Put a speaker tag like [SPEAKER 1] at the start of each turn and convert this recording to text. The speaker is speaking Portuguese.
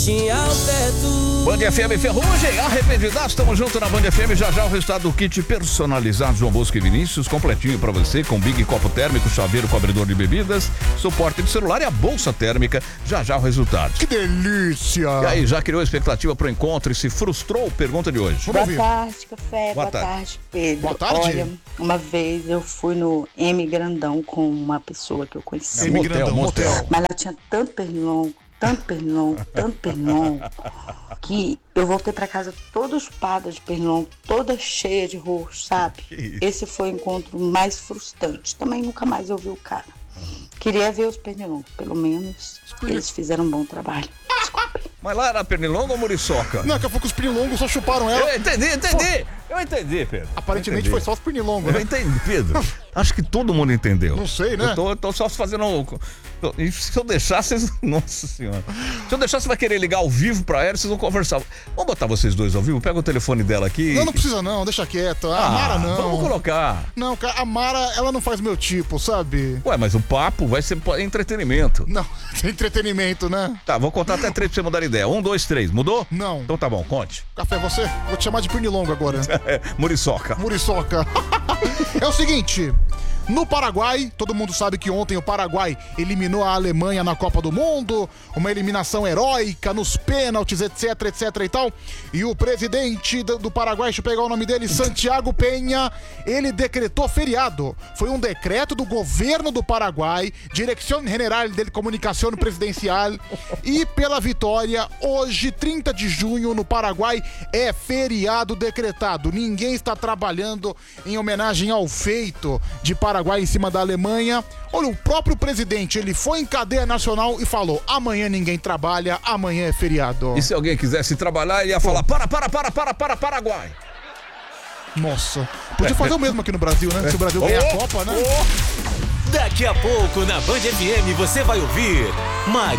[SPEAKER 1] tinha o teto.
[SPEAKER 2] Band FM Ferrugem, arrependidaço, tamo junto na Band FM. Já já o resultado do kit personalizado João Bosco e Vinícius, completinho pra você, com Big Copo Térmico, chaveiro com abridor de bebidas, suporte de celular e a bolsa térmica. Já já o resultado.
[SPEAKER 3] Que delícia!
[SPEAKER 2] E aí, já criou expectativa pro encontro e se frustrou? Pergunta de hoje.
[SPEAKER 4] Boa tarde, Café.
[SPEAKER 2] Boa
[SPEAKER 4] Boa tarde, Pedro.
[SPEAKER 3] Boa tarde.
[SPEAKER 4] Olha, uma vez eu fui no M Grandão com uma pessoa que eu conheci.
[SPEAKER 3] M Grandão, motel.
[SPEAKER 4] Mas ela tinha tanto pernilongo, que eu voltei pra casa toda espada de pernilongo, toda cheia de roxo, sabe? Esse foi o encontro mais frustrante. Também nunca mais eu vi o cara. Queria ver os pernilongos, pelo menos eles fizeram um bom trabalho. Desculpe.
[SPEAKER 2] Mas lá era pernilongo ou muriçoca?
[SPEAKER 3] Não, que foi que os pernilongos só chuparam ela.
[SPEAKER 2] Eu entendi, Pedro.
[SPEAKER 3] Aparentemente foi só os pernilongos,
[SPEAKER 2] Eu
[SPEAKER 3] né?
[SPEAKER 2] entendi, Pedro. Acho que todo mundo entendeu.
[SPEAKER 3] Não sei, né?
[SPEAKER 2] Eu tô só fazendo. E se eu deixar, vocês. Nossa senhora. Se eu deixar, você vai querer ligar ao vivo pra ela, vocês vão conversar. Vamos botar vocês dois ao vivo? Pega o telefone dela aqui.
[SPEAKER 3] Não precisa não, deixa quieto. A Mara não.
[SPEAKER 2] Vamos colocar.
[SPEAKER 3] Não, cara, a Mara, ela não faz meu tipo, sabe?
[SPEAKER 2] Ué, mas o papo vai ser entretenimento.
[SPEAKER 3] Não, entretenimento, né?
[SPEAKER 2] Tá, vou contar até 3 pra você mudar ideia. 1, 2, 3. Mudou?
[SPEAKER 3] Não.
[SPEAKER 2] Então tá bom, conte.
[SPEAKER 3] Café, você? Vou te chamar de pernilongo agora.
[SPEAKER 2] Muriçoca.
[SPEAKER 3] Muriçoca. É o seguinte, no Paraguai, todo mundo sabe que ontem o Paraguai eliminou a Alemanha na Copa do Mundo, uma eliminação heróica nos pênaltis, etc e tal. E o presidente do Paraguai, deixa eu pegar o nome dele, Santiago Penha, ele decretou feriado. Foi um decreto do governo do Paraguai, Direção General de Comunicação Presidencial, e pela vitória, hoje, 30 de junho, no Paraguai, é feriado decretado. Ninguém está trabalhando em homenagem ao feito de Paraguai em cima da Alemanha. Olha, o próprio presidente, ele foi em cadeia nacional e falou: amanhã ninguém trabalha, amanhã é feriado.
[SPEAKER 2] E se alguém quisesse trabalhar, ele ia falar: para, Paraguai.
[SPEAKER 3] Nossa, podia fazer o mesmo aqui no Brasil, né? Se o Brasil ganhar a Copa, né?
[SPEAKER 5] Daqui a pouco na Band FM você vai ouvir Maria